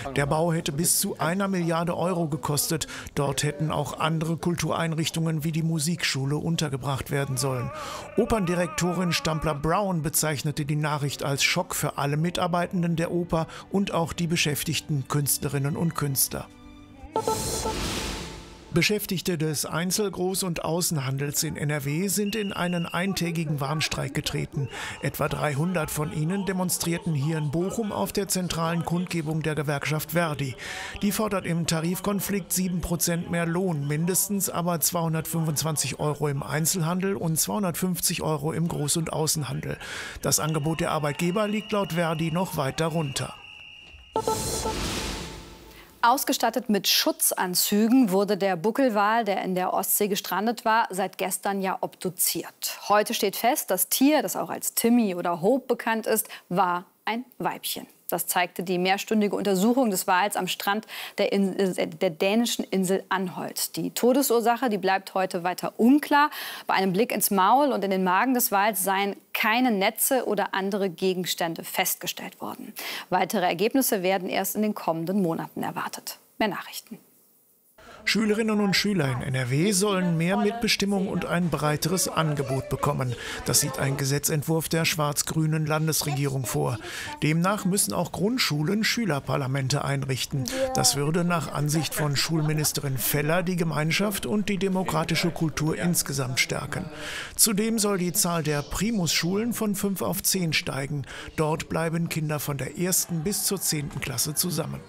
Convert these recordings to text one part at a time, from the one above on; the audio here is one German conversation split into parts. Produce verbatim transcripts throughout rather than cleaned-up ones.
Der Bau hätte bis zu einer Milliarde Euro gekostet. Dort hätten auch andere Kultureinrichtungen wie die Musikschule untergebracht werden sollen. Operndirektorin Stampler-Brown bezeichnete die Nachricht als Schock für alle Mitarbeitenden der Oper und auch die beschäftigten Künstlerinnen und Künstler. Beschäftigte des Einzel-, Groß- und Außenhandels in N R W sind in einen eintägigen Warnstreik getreten. Etwa dreihundert von ihnen demonstrierten hier in Bochum auf der zentralen Kundgebung der Gewerkschaft ver.di. Die fordert im Tarifkonflikt sieben Prozent mehr Lohn, mindestens aber zweihundertfünfundzwanzig Euro im Einzelhandel und zweihundertfünfzig Euro im Groß- und Außenhandel. Das Angebot der Arbeitgeber liegt laut ver.di noch weit darunter. Ausgestattet mit Schutzanzügen wurde der Buckelwal, der in der Ostsee gestrandet war, seit gestern ja obduziert. Heute steht fest, das Tier, das auch als Timmy oder Hope bekannt ist, war ein Weibchen. Das zeigte die mehrstündige Untersuchung des Wals am Strand der, Insel, der dänischen Insel Anholt. Die Todesursache, die bleibt heute weiter unklar. Bei einem Blick ins Maul und in den Magen des Wals seien keine Netze oder andere Gegenstände festgestellt worden. Weitere Ergebnisse werden erst in den kommenden Monaten erwartet. Mehr Nachrichten. Schülerinnen und Schüler in N R W sollen mehr Mitbestimmung und ein breiteres Angebot bekommen. Das sieht ein Gesetzentwurf der schwarz-grünen Landesregierung vor. Demnach müssen auch Grundschulen Schülerparlamente einrichten. Das würde nach Ansicht von Schulministerin Feller die Gemeinschaft und die demokratische Kultur insgesamt stärken. Zudem soll die Zahl der Primusschulen von fünf auf zehn steigen. Dort bleiben Kinder von der ersten bis zur zehnten Klasse zusammen.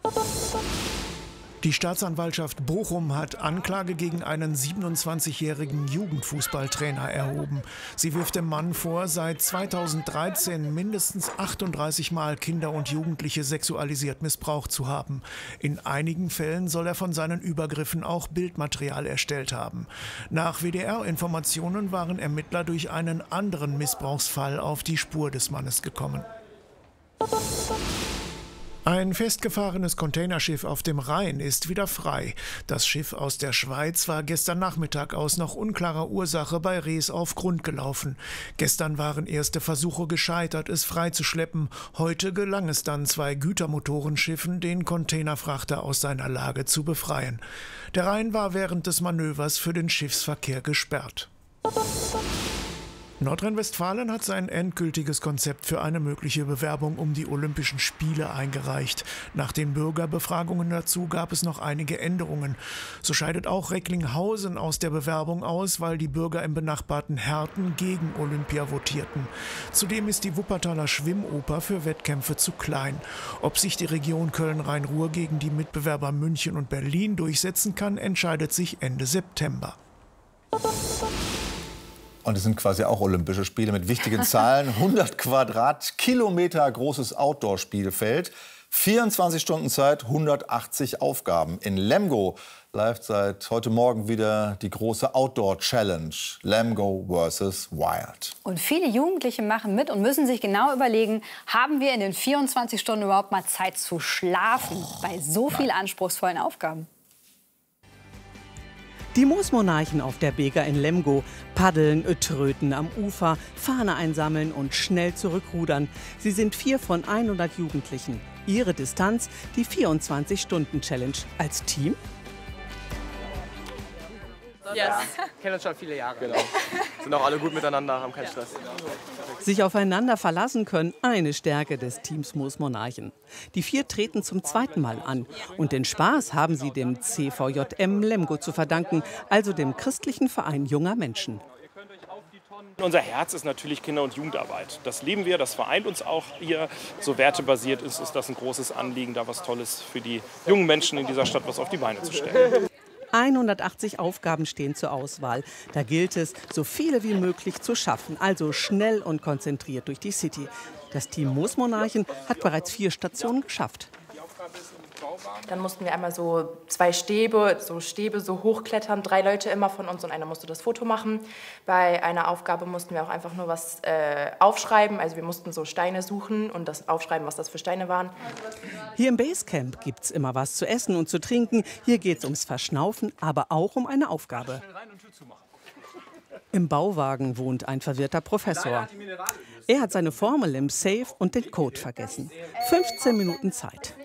Die Staatsanwaltschaft Bochum hat Anklage gegen einen siebenundzwanzigjährigen Jugendfußballtrainer erhoben. Sie wirft dem Mann vor, seit zweitausenddreizehn mindestens achtunddreißig Mal Kinder und Jugendliche sexualisiert missbraucht zu haben. In einigen Fällen soll er von seinen Übergriffen auch Bildmaterial erstellt haben. Nach W D R-Informationen waren Ermittler durch einen anderen Missbrauchsfall auf die Spur des Mannes gekommen. Ein festgefahrenes Containerschiff auf dem Rhein ist wieder frei. Das Schiff aus der Schweiz war gestern Nachmittag aus noch unklarer Ursache bei Rees auf Grund gelaufen. Gestern waren erste Versuche gescheitert, es freizuschleppen. Heute gelang es dann zwei Gütermotorenschiffen, den Containerfrachter aus seiner Lage zu befreien. Der Rhein war während des Manövers für den Schiffsverkehr gesperrt. Nordrhein-Westfalen hat sein endgültiges Konzept für eine mögliche Bewerbung um die Olympischen Spiele eingereicht. Nach den Bürgerbefragungen dazu gab es noch einige Änderungen. So scheidet auch Recklinghausen aus der Bewerbung aus, weil die Bürger im benachbarten Herten gegen Olympia votierten. Zudem ist die Wuppertaler Schwimmoper für Wettkämpfe zu klein. Ob sich die Region Köln-Rhein-Ruhr gegen die Mitbewerber München und Berlin durchsetzen kann, entscheidet sich Ende September. Und es sind quasi auch Olympische Spiele mit wichtigen Zahlen. hundert Quadratkilometer großes Outdoor-Spielfeld, vierundzwanzig Stunden Zeit, hundertachtzig Aufgaben. In Lemgo läuft seit heute Morgen wieder die große Outdoor-Challenge, Lemgo versus. Wild. Und viele Jugendliche machen mit und müssen sich genau überlegen, haben wir in den vierundzwanzig Stunden überhaupt mal Zeit zu schlafen oh, bei so vielen anspruchsvollen Aufgaben? Die Moosmonarchen auf der Bega in Lemgo paddeln, tröten am Ufer, Fahne einsammeln und schnell zurückrudern. Sie sind vier von hundert Jugendlichen. Ihre Distanz, die vierundzwanzig-Stunden-Challenge. Als Team? Ja, yes. Kennen uns schon viele Jahre. Genau. Sind auch alle gut miteinander, haben keinen Stress. Sich aufeinander verlassen können, eine Stärke des Teams Moosmonarchen. Die vier treten zum zweiten Mal an. Und den Spaß haben sie dem C V J M Lemgo zu verdanken, also dem christlichen Verein junger Menschen. Unser Herz ist natürlich Kinder- und Jugendarbeit. Das lieben wir, das vereint uns auch hier. So wertebasiert ist, ist das ein großes Anliegen, da was Tolles für die jungen Menschen in dieser Stadt was auf die Beine zu stellen. hundertachtzig Aufgaben stehen zur Auswahl. Da gilt es, so viele wie möglich zu schaffen, also schnell und konzentriert durch die City. Das Team Moosmonarchen hat bereits vier Stationen geschafft. Dann mussten wir einmal so zwei Stäbe, so Stäbe so hochklettern, drei Leute immer von uns und einer musste das Foto machen. Bei einer Aufgabe mussten wir auch einfach nur was äh, aufschreiben, also wir mussten so Steine suchen und das aufschreiben, was das für Steine waren. Hier im Basecamp gibt es immer was zu essen und zu trinken. Hier geht es ums Verschnaufen, aber auch um eine Aufgabe. Im Bauwagen wohnt ein verwirrter Professor. Er hat seine Formel im Safe und den Code vergessen. fünfzehn Minuten Zeit.